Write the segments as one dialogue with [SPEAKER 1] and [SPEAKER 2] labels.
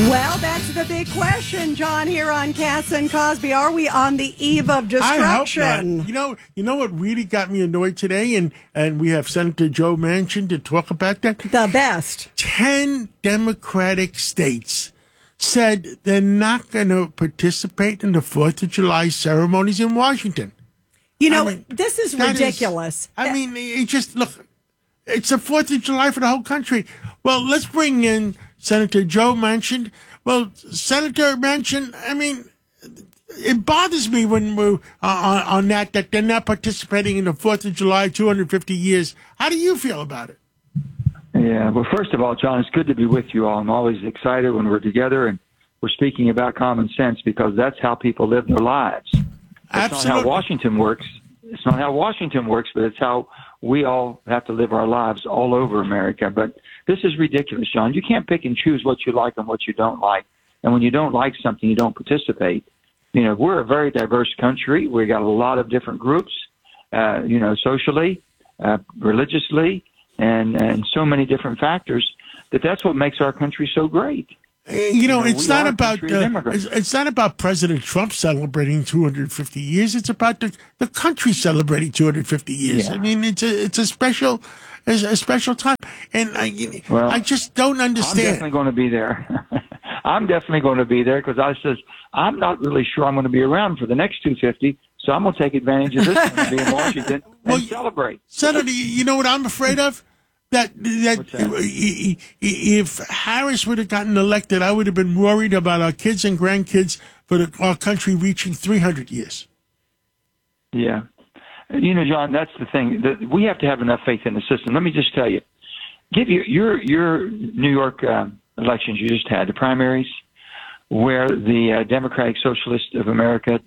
[SPEAKER 1] Well, that's the big question, John, here on Cass and Cosby. Are we on the eve of destruction?
[SPEAKER 2] I hope not. You know what really got me annoyed today? And we have Senator Joe Manchin to talk about that.
[SPEAKER 1] The best.
[SPEAKER 2] 10 Democratic states said they're not going to participate in the 4th of July ceremonies in Washington.
[SPEAKER 1] This is ridiculous.
[SPEAKER 2] Look, it's the 4th of July for the whole country. Well, let's bring in Senator Joe Manchin. Well, Senator Manchin, it bothers me when we're on that they're not participating in the 4th of July 250 years. How do you feel about it?
[SPEAKER 3] Yeah, well, first of all, John, it's good to be with you all. I'm always excited when we're together and we're speaking about common sense because that's how people live their lives. It's not how Washington works. It's not how Washington works, but it's how we all have to live our lives all over America. But this is ridiculous, John. You can't pick and choose what you like and what you don't like. And when you don't like something, you don't participate. We're a very diverse country. We got a lot of different groups, socially, religiously, and so many different factors that's what makes our country so great.
[SPEAKER 2] It's not about President Trump celebrating 250 years. It's about the country celebrating 250 years. Yeah. It's a special time, and I just don't understand.
[SPEAKER 3] I'm definitely going to be there. I'm definitely going to be there because I'm not really sure I'm going to be around for the next 250. So I'm going to take advantage of this one and be in Washington and celebrate.
[SPEAKER 2] Senator, you know what I'm afraid of? That if Harris would have gotten elected, I would have been worried about our kids and grandkids for our country reaching 300 years.
[SPEAKER 3] Yeah. John, that's the thing. We have to have enough faith in the system. Let me just tell you. Give you your New York elections you just had, the primaries, where the Democratic Socialists of America,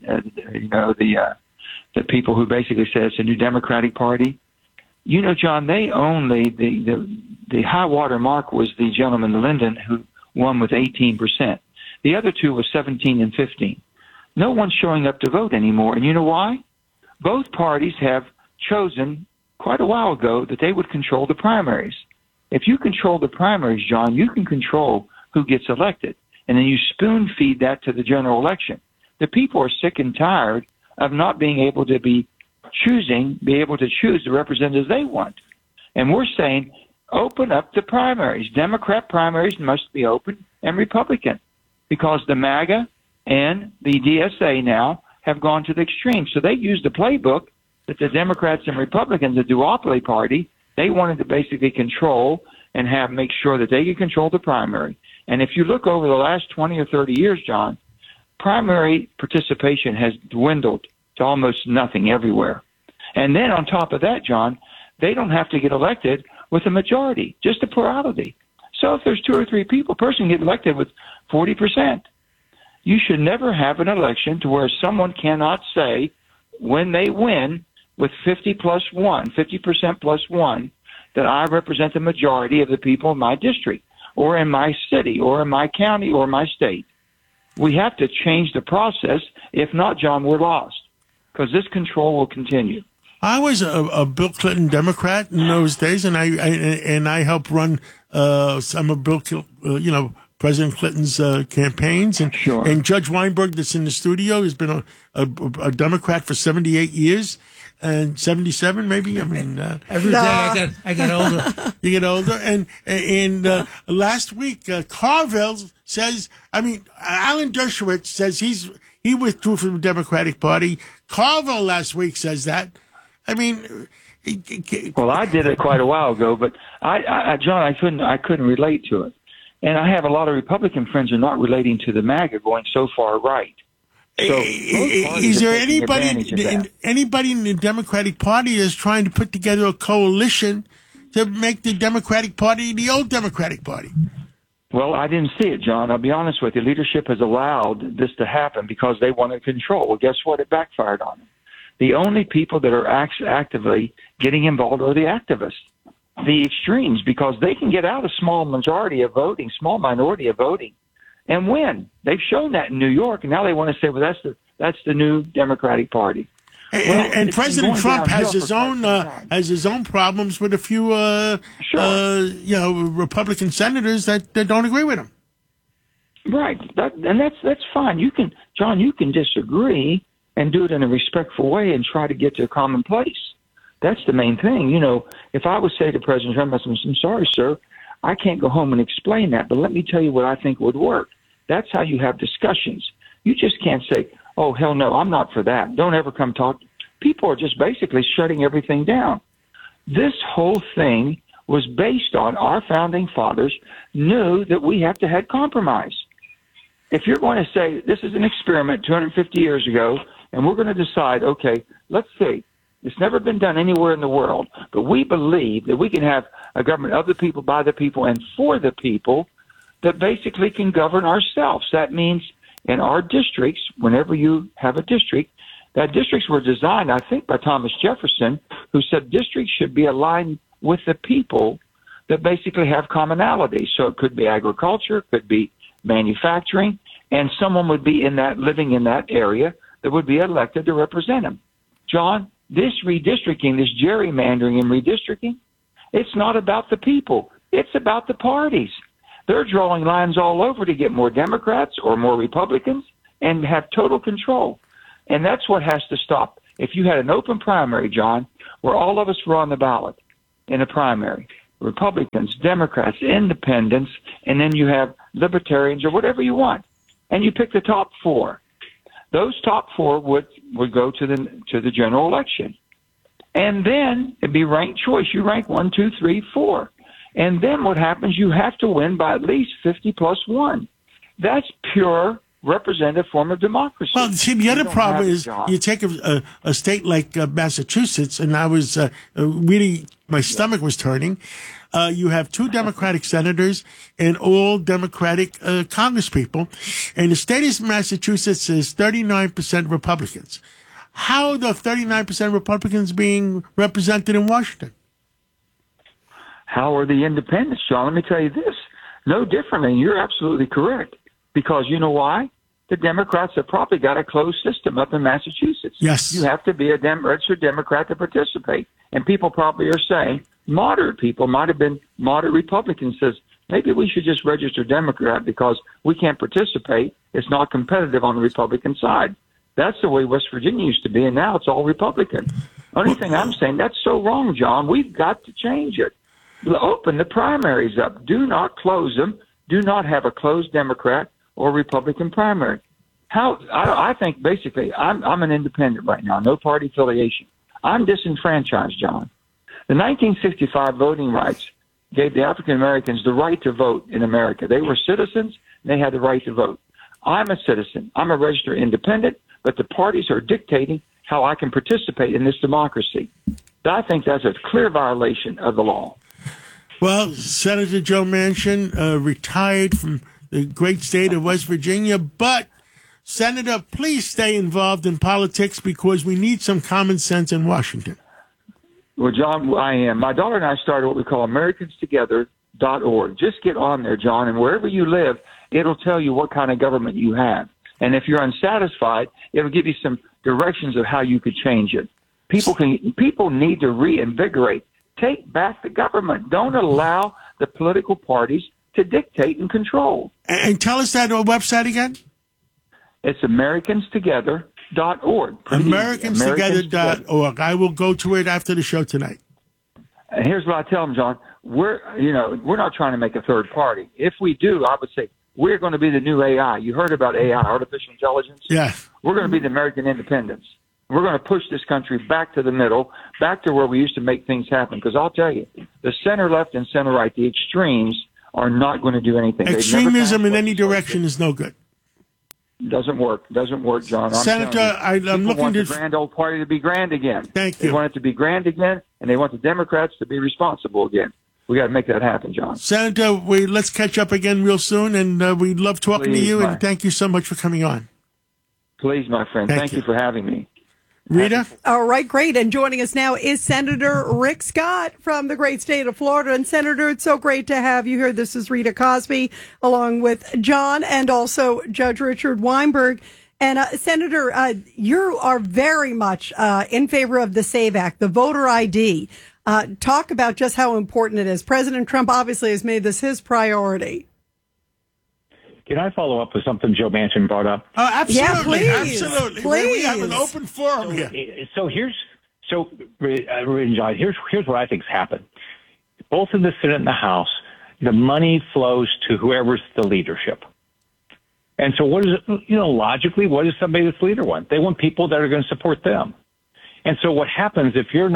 [SPEAKER 3] the people who basically said it's a new Democratic Party, John, they only the high water mark was the gentleman Lyndon who won with 18%. The other two was 17 and 15. No one's showing up to vote anymore. And you know why? Both parties have chosen quite a while ago that they would control the primaries. If you control the primaries, John, you can control who gets elected. And then you spoon feed that to the general election. The people are sick and tired of not being able to be able to choose the representatives they want. And we're saying, open up the primaries. Democrat primaries must be open and Republican because the MAGA and the DSA now have gone to the extreme. So they used the playbook that the Democrats and Republicans, the duopoly party, they wanted to basically control and make sure that they could control the primary. And if you look over the last 20 or 30 years, John, primary participation has dwindled to almost nothing everywhere. And then on top of that, John, they don't have to get elected with a majority, just a plurality. So if there's 2 or 3 people, a person get elected with 40%. You should never have an election to where someone cannot say when they win with 50% plus one, that I represent the majority of the people in my district or in my city or in my county or my state. We have to change the process. If not, John, we're lost because this control will continue.
[SPEAKER 2] I was a Bill Clinton Democrat in those days, and I helped run some of President Clinton's campaigns. And,
[SPEAKER 3] sure.
[SPEAKER 2] And Judge Weinberg, that's in the studio, has been a Democrat for 78 years. And 77, maybe.
[SPEAKER 4] Every day I get older.
[SPEAKER 2] You get older. And last week, Carville says, Alan Dershowitz says he withdrew from the Democratic Party. Carville last week says that.
[SPEAKER 3] Well, I did it quite a while ago, but John, I couldn't relate to it. And I have a lot of Republican friends who are not relating to the MAGA going so far right. So
[SPEAKER 2] is there anybody in the Democratic Party that's trying to put together a coalition to make the Democratic Party the old Democratic Party?
[SPEAKER 3] Well, I didn't see it, John. I'll be honest with you. Leadership has allowed this to happen because they wanted control. Well, guess what? It backfired on them. The only people that are actively getting involved are the activists, the extremes, because they can get out a small minority of voting, and win. They've shown that in New York, and now they want to say, well, that's the new Democratic Party.
[SPEAKER 2] And President Trump has his own problems with a few Republican senators that don't agree with him.
[SPEAKER 3] Right. That's fine. You can, John, you can disagree and do it in a respectful way and try to get to a common place. That's the main thing. You know, if I would say to President Trump, I'm sorry, sir, I can't go home and explain that, but let me tell you what I think would work. That's how you have discussions. You just can't say, oh, hell no, I'm not for that. Don't ever come talk. People are just basically shutting everything down. This whole thing was based on our founding fathers knew that we have to have compromise. If you're going to say this is an experiment 250 years ago, and we're going to decide, okay, let's see, it's never been done anywhere in the world, but we believe that we can have a government of the people, by the people, and for the people that basically can govern ourselves. That means in our districts, whenever you have a district, that districts were designed, I think, by Thomas Jefferson, who said districts should be aligned with the people that basically have commonality. So it could be agriculture, it could be manufacturing, and someone would be in that, living in that area that would be elected to represent them. John, this redistricting, this gerrymandering and redistricting, it's not about the people. It's about the parties. They're drawing lines all over to get more Democrats or more Republicans and have total control. And that's what has to stop. If you had an open primary, John, where all of us were on the ballot in a primary, Republicans, Democrats, Independents, and then you have Libertarians or whatever you want, and you pick the top four. Those top four would go to the general election. And then it'd be ranked choice. You rank 1, 2, 3, 4. And then what happens? You have to win by at least 50 plus 1. That's pure representative form of democracy.
[SPEAKER 2] Well, see, the other problem is you take a state like Massachusetts, and I was really, my stomach was turning. You have 2 Democratic senators and all Democratic congresspeople, and the state of Massachusetts is 39% Republicans. How are the 39% Republicans being represented in Washington?
[SPEAKER 3] How are the independents, John? Let me tell you this. No differently. You're absolutely correct. Because you know why? The Democrats have probably got a closed system up in Massachusetts.
[SPEAKER 2] Yes.
[SPEAKER 3] You have to be a registered Democrat to participate. And people probably are saying, moderate people might have been moderate Republicans says, maybe we should just register Democrat because we can't participate. It's not competitive on the Republican side. That's the way West Virginia used to be, and now it's all Republican. Only thing I'm saying, that's so wrong, John. We've got to change it. Open the primaries up. Do not close them. Do not have a closed Democrat or Republican primary. I think basically I'm an independent right now, no party affiliation. I'm disenfranchised, John. The 1965 voting rights gave the African Americans the right to vote in America. They were citizens, and they had the right to vote. I'm a citizen. I'm a registered independent, but the parties are dictating how I can participate in this democracy. I think that's a clear violation of the law.
[SPEAKER 2] Well, Senator Joe Manchin retired from the great state of West Virginia, but Senator, please stay involved in politics because we need some common sense in Washington.
[SPEAKER 3] Well, John, I am. My daughter and I started what we call AmericansTogether.org. Just get on there, John, and wherever you live, it'll tell you what kind of government you have. And if you're unsatisfied, it'll give you some directions of how you could change it. People need to reinvigorate. Take back the government. Don't allow the political parties to dictate and control.
[SPEAKER 2] And tell us that website again.
[SPEAKER 3] It's AmericansTogether.org.
[SPEAKER 2] AmericansTogether.org. I will go to it after the show tonight.
[SPEAKER 3] And here's what I tell them, John. We're not trying to make a third party. If we do, I would say we're going to be the new AI. You heard about AI, artificial intelligence?
[SPEAKER 2] Yeah.
[SPEAKER 3] We're going to be the American independence. We're going to push this country back to the middle, back to where we used to make things happen. Because I'll tell you, the center left and center right, the extremes are not going to do anything.
[SPEAKER 2] Extremism in any direction is no good.
[SPEAKER 3] Doesn't work, John.
[SPEAKER 2] Senator, I'm looking
[SPEAKER 3] want
[SPEAKER 2] to
[SPEAKER 3] the grand old party to be grand again.
[SPEAKER 2] Thank you.
[SPEAKER 3] They want it to be grand again, and they want the Democrats to be responsible again. We got to make that happen, John.
[SPEAKER 2] Senator, let's catch up again real soon, and we love talking to you, and thank you so much for coming on.
[SPEAKER 3] Please, my friend. Thank you for having me.
[SPEAKER 2] Rita?
[SPEAKER 1] All right, great. And joining us now is Senator Rick Scott from the great state of Florida. And Senator, it's so great to have you here. This is Rita Cosby, along with John and also Judge Richard Weinberg. And Senator, you are very much in favor of the SAVE Act, the voter ID. Talk about just how important it is. President Trump obviously has made this his priority.
[SPEAKER 5] Can I follow up with something Joe Manchin brought up?
[SPEAKER 2] Oh, absolutely,
[SPEAKER 1] Yeah, please.
[SPEAKER 2] absolutely.
[SPEAKER 1] Please.
[SPEAKER 2] We have an open forum here.
[SPEAKER 5] John, here's what I think's happened. Both in the Senate and the House, the money flows to whoever's the leadership. And so what is it, logically, what does somebody that's leader want? They want people that are going to support them. And so what happens if you're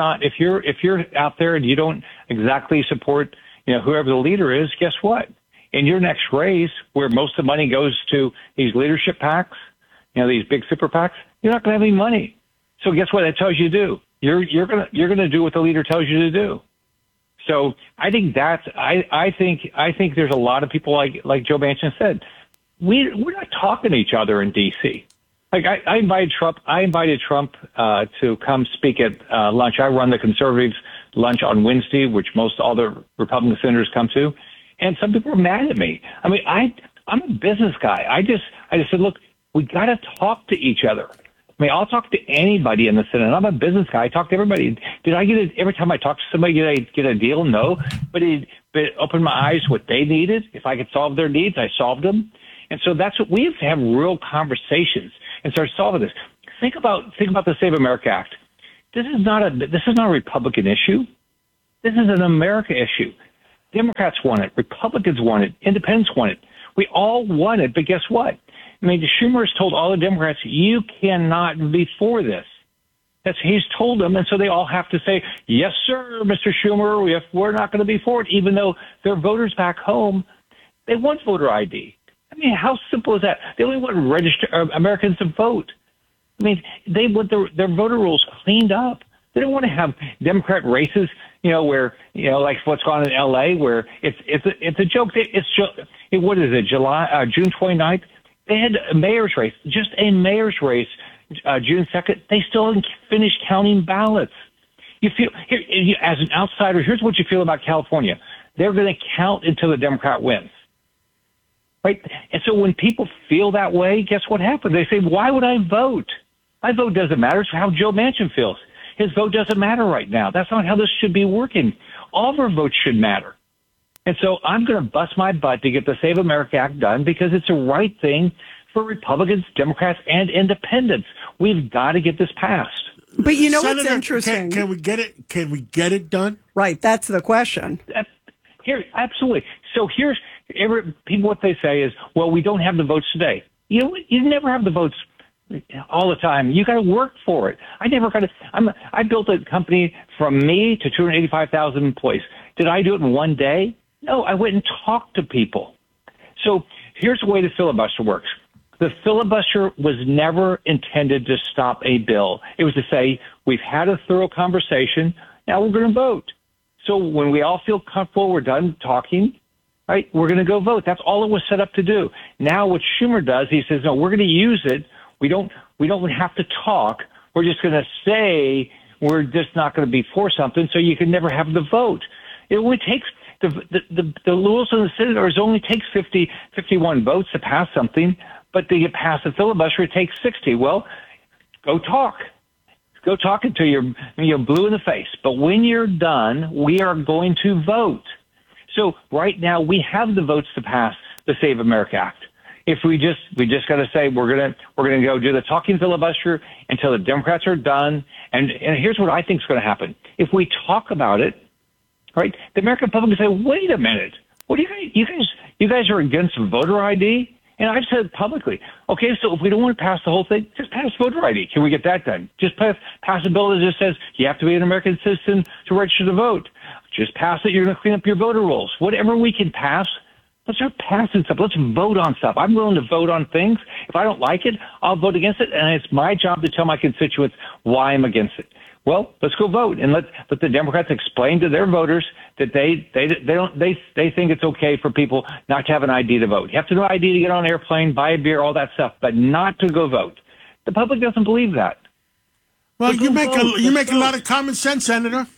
[SPEAKER 5] out there and you don't exactly support, whoever the leader is, guess what? In your next race, where most of the money goes to these leadership PACs, these big super PACs, you're not going to have any money. So guess what that tells you to do? You're gonna do what the leader tells you to do. So I think I think there's a lot of people like Joe Manchin said, we're not talking to each other in D.C. Like I invited Trump to come speak at lunch. I run the conservatives lunch on Wednesday, which most all the Republican senators come to, and some people are mad at me. I mean, I'm a business guy. I just said, look, we got to talk to each other. I mean, I'll talk to anybody in the Senate. I'm a business guy. I talk to everybody. Did I get it every time I talk to somebody? Did I get a deal? No, but it opened my eyes what they needed. If I could solve their needs, I solved them. And so that's what we have to have, real conversations and start solving this. Think about the Save America Act. This is not a Republican issue. This is an America issue. Democrats want it. Republicans want it. Independents want it. We all want it. But guess what? I mean, Schumer has told all the Democrats, you cannot be for this. He's told them, and so they all have to say, yes, sir, Mr. Schumer, if we're not going to be for it, even though their voters back home, they want voter ID. I mean, how simple is that? They only want Americans to vote. I mean, they want their voter rolls cleaned up. They don't want to have Democrat races, where, like what's going on in L.A., where it's a joke. What is it, June 29th? They had a mayor's race, just a mayor's race, June 2nd. They still haven't finished counting ballots. You feel, as an outsider, here's what you feel about California. They're going to count until the Democrat wins. Right? And so when people feel that way, guess what happens? They say, why would I vote? My vote doesn't matter. It's how Joe Manchin feels. His vote doesn't matter right now. That's not how this should be working. All of our votes should matter. And so I'm going to bust my butt to get the Save America Act done because it's the right thing for Republicans, Democrats, and independents. We've got to get this passed.
[SPEAKER 1] But
[SPEAKER 2] Senator,
[SPEAKER 1] what's interesting?
[SPEAKER 2] Can we get it? Can we get it done?
[SPEAKER 1] Right. That's the question.
[SPEAKER 5] Absolutely. So people, what they say is, well, we don't have the votes today. You never have the votes all the time. You got to work for it. I built a company from me to 285,000 employees. Did I do it in one day? No, I went and talked to people. So here's the way the filibuster works. The filibuster was never intended to stop a bill. It was to say, we've had a thorough conversation. Now we're going to vote. So when we all feel comfortable, we're done talking, right? We're going to go vote. That's all it was set up to do. Now what Schumer does, he says, no, we're going to use it. We don't have to talk. We're just going to say we're just not going to be for something, so you can never have the vote. It only takes the rules in the Senate only takes 51 votes to pass something, but to get past the filibuster, it takes 60. Well, go talk. Go talk until you're blue in the face. But when you're done, we are going to vote. So right now we have the votes to pass the Save America Act. If we just got to say we're gonna go do the talking filibuster until the Democrats are done. And here's what I think is going to happen: if we talk about it, right, the American public will say, "Wait a minute, what do you guys are against voter ID?" And I've said publicly, okay, so if we don't want to pass the whole thing, just pass voter ID. Can we get that done? Just pass a bill that just says you have to be an American citizen to register to vote. Just pass it. You're going to clean up your voter rolls. Whatever we can pass. Let's start passing stuff. Let's vote on stuff. I'm willing to vote on things. If I don't like it, I'll vote against it, and it's my job to tell my constituents why I'm against it. Well, let's go vote, and let the Democrats explain to their voters that they think it's okay for people not to have an ID to vote. You have to know ID to get on an airplane, buy a beer, all that stuff, but not to go vote. The public doesn't believe that.
[SPEAKER 2] Well, you make a lot of common sense, Senator.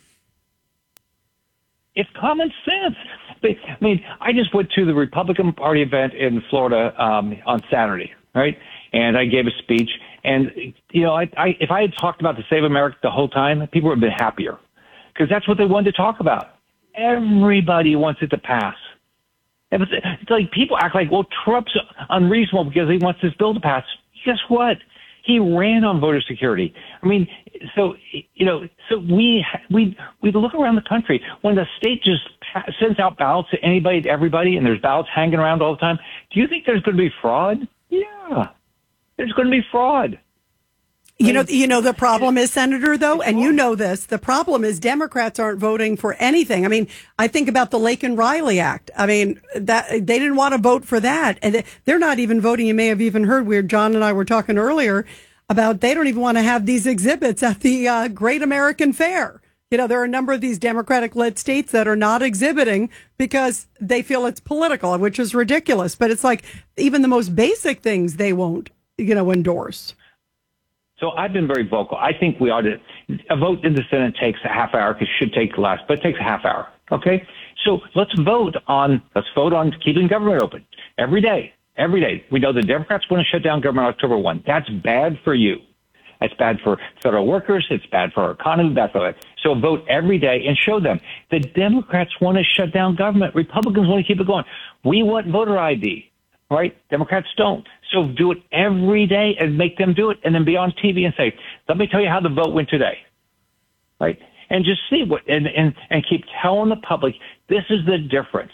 [SPEAKER 5] It's common sense. I mean, I just went to the Republican Party event in Florida on Saturday, right? And I gave a speech. And, if I had talked about the Save America the whole time, people would have been happier because that's what they wanted to talk about. Everybody wants it to pass. It's like people act like, well, Trump's unreasonable because he wants this bill to pass. Guess what? He ran on voter security. I mean, so we look around the country when the state just sends out ballots to anybody, to everybody, and there's ballots hanging around all the time. Do you think there's going to be fraud? Yeah, there's going to be fraud.
[SPEAKER 1] You know, the problem is, Senator, though, and you know this, the problem is Democrats aren't voting for anything. I mean, I think about the Laken Riley Act. I mean, that they didn't want to vote for that. And they're not even voting. You may have even heard John and I were talking earlier about they don't even want to have these exhibits at the Great American Fair. You know, there are a number of these Democratic-led states that are not exhibiting because they feel it's political, which is ridiculous. But it's like even the most basic things they won't, endorse.
[SPEAKER 5] So I've been very vocal. I think we ought to, a vote in the Senate takes a half hour, because it should take less, but it takes a half hour. Okay? So let's vote on keeping government open every day. Every day. We know the Democrats want to shut down government October 1. That's bad for you. That's bad for federal workers. It's bad for our economy. Bad for that. So vote every day and show them. The Democrats want to shut down government. Republicans want to keep it going. We want voter ID. Right? Democrats don't. So do it every day and make them do it, and then be on TV and say, let me tell you how the vote went today. Right? And just see and keep telling the public, this is the difference.